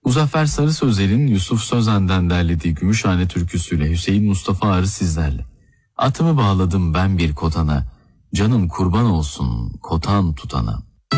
Muzaffer Sarı Sözler'in Yusuf Sözen'den derlediği Gümüşhane türküsüyle Hüseyin Mustafa Arı sizlerle. Atımı bağladım ben bir kotana, canım kurban olsun kotan tutana.